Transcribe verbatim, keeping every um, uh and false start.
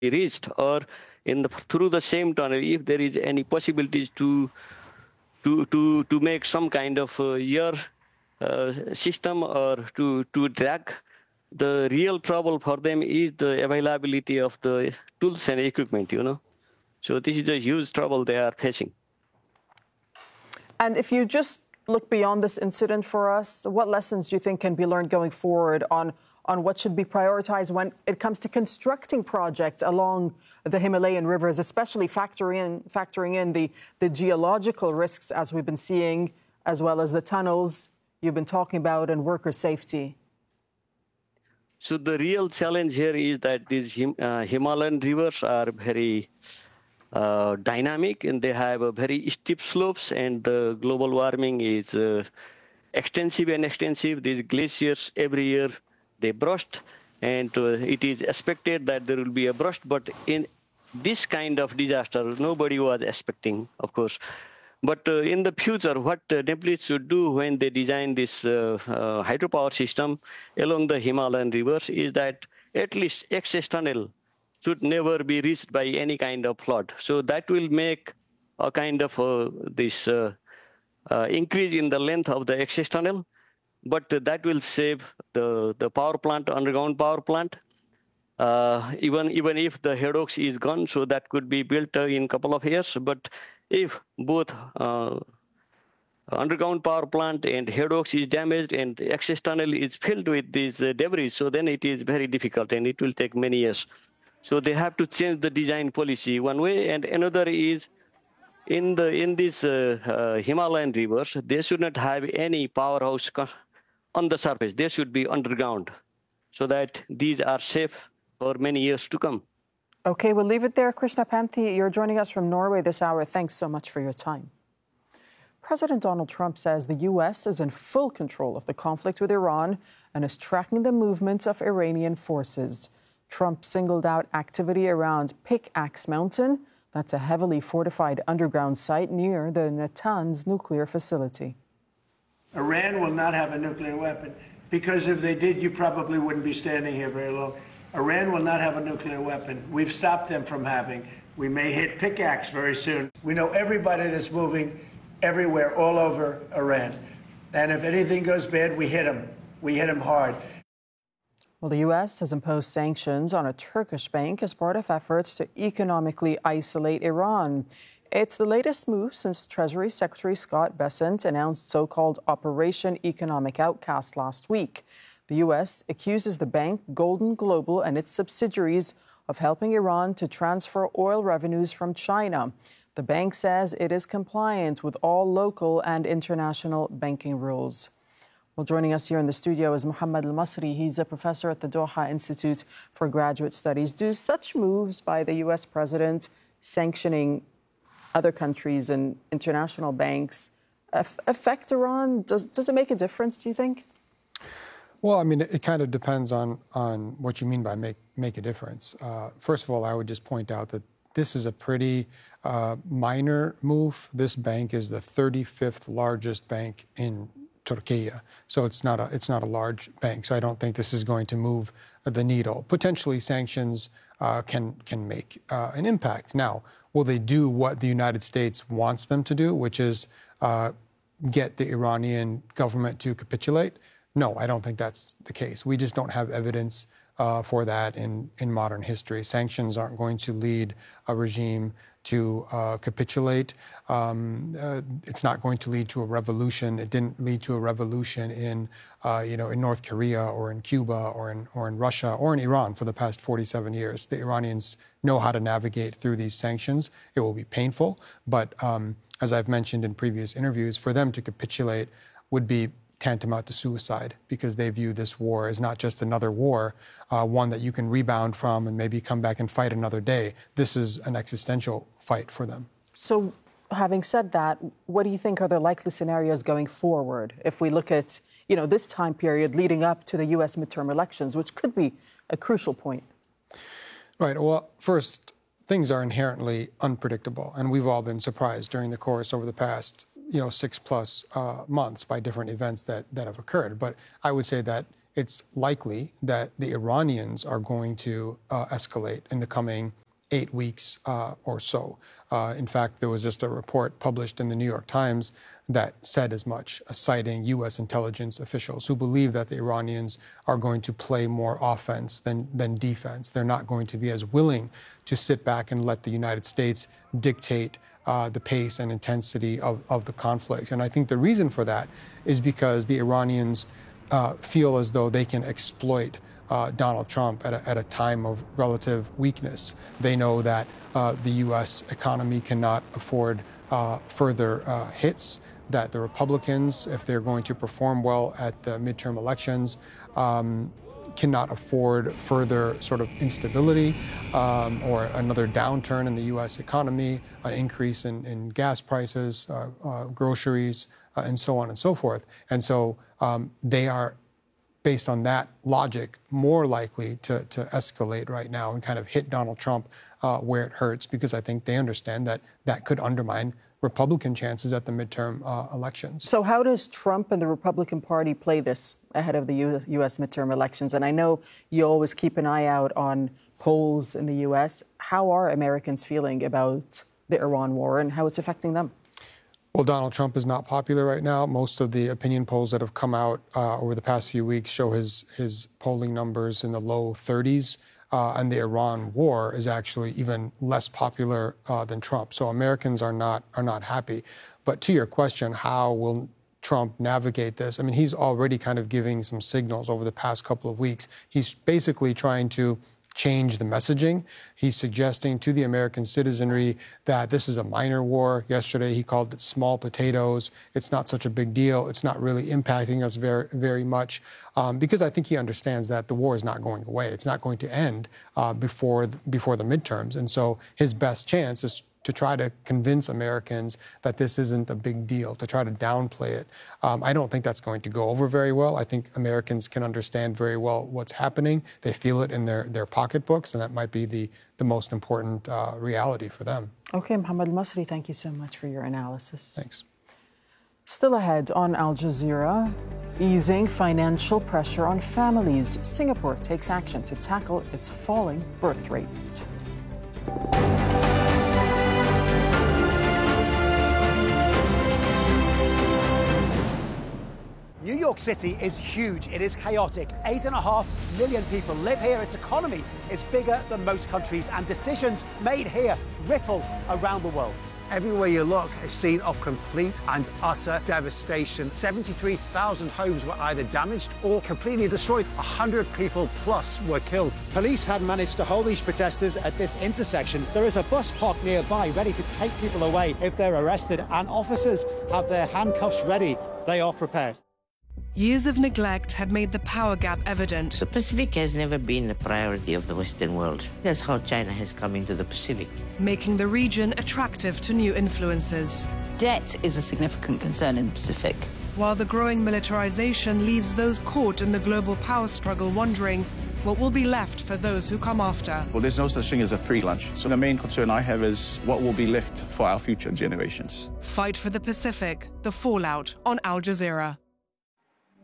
reached, or in the, through the same tunnel, if there is any possibilities to to to to make some kind of uh, air uh, system or to to drag. The real trouble for them is the availability of the tools and equipment, you know. So this is a huge trouble they are facing. And if you just look beyond this incident for us, what lessons do you think can be learned going forward on, on what should be prioritized when it comes to constructing projects along the Himalayan rivers, especially factoring in, factoring in the, the geological risks, as we've been seeing, as well as the tunnels you've been talking about, and worker safety? So the real challenge here is that these Him, uh, Himalayan rivers are very uh, dynamic, and they have a very steep slopes, and the global warming is uh, extensive and extensive. These glaciers every year they burst, and uh, it is expected that there will be a burst, but in this kind of disaster, nobody was expecting, of course. But uh, in the future, what uh, Nepalese should do when they design this uh, uh, hydropower system along the Himalayan rivers is that at least access tunnel should never be reached by any kind of flood. So that will make a kind of uh, this uh, uh, increase in the length of the access tunnel, but uh, that will save the, the power plant, underground power plant. Uh, even even if the Hedox is gone, so that could be built uh, in a couple of years. But if both uh, underground power plant and Hedox is damaged and access tunnel is filled with these uh, debris, so then it is very difficult and it will take many years. So they have to change the design policy one way, and another is in the in these uh, uh, Himalayan rivers, they should not have any powerhouse on the surface. They should be underground, so that these are safe for many years to come. Okay, we'll leave it there. Krishna Panthi, you're joining us from Norway this hour. Thanks so much for your time. President Donald Trump says the U S is in full control of the conflict with Iran and is tracking the movements of Iranian forces. Trump singled out activity around Pickaxe Mountain. That's a heavily fortified underground site near the Natanz nuclear facility. Iran will not have a nuclear weapon, because if they did, you probably wouldn't be standing here very long. Iran will not have a nuclear weapon. We've stopped them from having. We may hit Pickaxe very soon. We know everybody that's moving everywhere, all over Iran. And if anything goes bad, we hit them. We hit them hard. Well, the U S has imposed sanctions on a Turkish bank as part of efforts to economically isolate Iran. It's the latest move since Treasury Secretary Scott Bessent announced so-called Operation Economic Outcast last week. The U S accuses the bank, Golden Global, and its subsidiaries of helping Iran to transfer oil revenues from China. The bank says it is compliant with all local and international banking rules. Well, joining us here in the studio is Mohammed Al-Masri. He's a professor at the Doha Institute for Graduate Studies. Do such moves by the U S president sanctioning other countries and international banks affect Iran? Does, does it make a difference, do you think? Well, I mean, it, it kind of depends on, on what you mean by make, make a difference. Uh, first of all, I would just point out that this is a pretty uh, minor move. This bank is the thirty-fifth largest bank in Turkey. So it's not a, it's not a large bank. So I don't think this is going to move the needle. Potentially sanctions uh, can, can make uh, an impact. Now, will they do what the United States wants them to do, which is uh, get the Iranian government to capitulate? No, I don't think that's the case. We just don't have evidence uh, for that in, in modern history. Sanctions aren't going to lead a regime to uh, capitulate. Um, uh, it's not going to lead to a revolution. It didn't lead to a revolution in, uh, you know, in North Korea or in Cuba or in or in Russia or in Iran for the past forty-seven years. The Iranians know how to navigate through these sanctions. It will be painful, but um, as I've mentioned in previous interviews, for them to capitulate would be tantamount to suicide, because they view this war as not just another war, uh, one that you can rebound from and maybe come back and fight another day. This is an existential fight for them. So, having said that, what do you think are the likely scenarios going forward if we look at, you know, this time period leading up to the U S midterm elections, which could be a crucial point? Right. Well, first, things are inherently unpredictable, and we've all been surprised during the course over the past you know, six plus uh, months by different events that, that have occurred. But I would say that it's likely that the Iranians are going to uh, escalate in the coming eight weeks uh, or so. Uh, in fact, there was just a report published in the New York Times that said as much, uh, citing U S intelligence officials who believe that the Iranians are going to play more offense than, than defense. They're not going to be as willing to sit back and let the United States dictate uh, the pace and intensity of, of the conflict. And I think the reason for that is because the Iranians uh, feel as though they can exploit Uh, Donald Trump at a, at a time of relative weakness. They know that uh, the U S economy cannot afford uh, further uh, hits, that the Republicans, if they're going to perform well at the midterm elections, um, cannot afford further sort of instability um, or another downturn in the U S economy, an increase in, in gas prices, uh, uh, groceries, uh, and so on and so forth. And so um, they are, based on that logic, more likely to, to escalate right now and kind of hit Donald Trump uh, where it hurts, because I think they understand that that could undermine Republican chances at the midterm uh, elections. So how does Trump and the Republican Party play this ahead of the U S midterm elections? And I know you always keep an eye out on polls in the U S. How are Americans feeling about the Iran war and how it's affecting them? Well, Donald Trump is not popular right now. Most of the opinion polls that have come out uh, over the past few weeks show his his polling numbers in the low thirties, uh, and the Iran war is actually even less popular uh, than Trump. So Americans are not are not happy. But to your question, how will Trump navigate this? I mean, he's already kind of giving some signals over the past couple of weeks. He's basically trying to change the messaging. He's suggesting to the American citizenry that this is a minor war. Yesterday, he called it small potatoes. It's not such a big deal. It's not really impacting us very, very much, um, because I think he understands that the war is not going away. It's not going to end uh, before the, before the midterms. And so his best chance is to try to convince Americans that this isn't a big deal, to try to downplay it. Um, I don't think that's going to go over very well. I think Americans can understand very well what's happening. They feel it in their, their pocketbooks, and that might be the, the most important uh, reality for them. Okay, Mohammed Masri, thank you so much for your analysis. Thanks. Still ahead on Al Jazeera, easing financial pressure on families. Singapore takes action to tackle its falling birth rate. New York City is huge. It is chaotic. Eight and a half million people live here. Its economy is bigger than most countries, and decisions made here ripple around the world. Everywhere you look, a scene of complete and utter devastation. seventy-three thousand homes were either damaged or completely destroyed. one hundred people plus were killed. Police had managed to hold these protesters at this intersection. There is a bus parked nearby ready to take people away if they're arrested, and officers have their handcuffs ready. They are prepared. Years of neglect had made the power gap evident. The Pacific has never been a priority of the Western world. That's how China has come into the Pacific, making the region attractive to new influences. Debt is a significant concern in the Pacific. While the growing militarization leaves those caught in the global power struggle wondering what will be left for those who come after. Well, there's no such thing as a free lunch. So the main concern I have is what will be left for our future generations. Fight for the Pacific, the fallout on Al Jazeera.